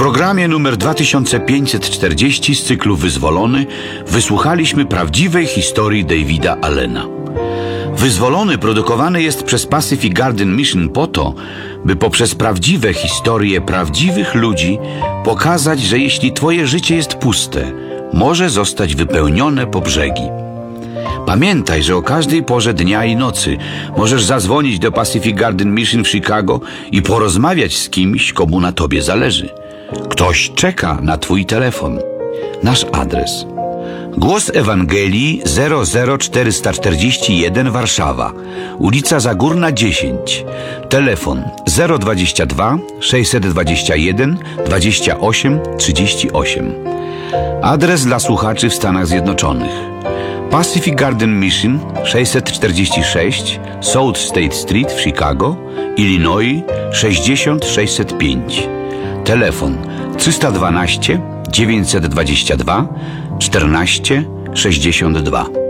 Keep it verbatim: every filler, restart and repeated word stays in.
programie numer dwa tysiące pięćset czterdzieści z cyklu Wyzwolony wysłuchaliśmy prawdziwej historii Davida Allena. Wyzwolony produkowany jest przez Pacific Garden Mission po to, by poprzez prawdziwe historie prawdziwych ludzi pokazać, że jeśli twoje życie jest puste, może zostać wypełnione po brzegi. Pamiętaj, że o każdej porze dnia i nocy możesz zadzwonić do Pacific Garden Mission w Chicago i porozmawiać z kimś, komu na tobie zależy. Ktoś czeka na twój telefon. Nasz adres: Głos Ewangelii zero zero czterysta czterdzieści jeden Warszawa, ulica Zagórna dziesięć, telefon zero dwadzieścia dwa sześćset dwadzieścia jeden dwadzieścia osiem trzydzieści osiem. Adres dla słuchaczy w Stanach Zjednoczonych: Pacific Garden Mission sześćset czterdzieści sześć South State Street w Chicago, Illinois sześćdziesiąt sześćset pięć. Telefon trzysta dwanaście dziewięćset dwadzieścia dwa czternaście sześćdziesiąt dwa.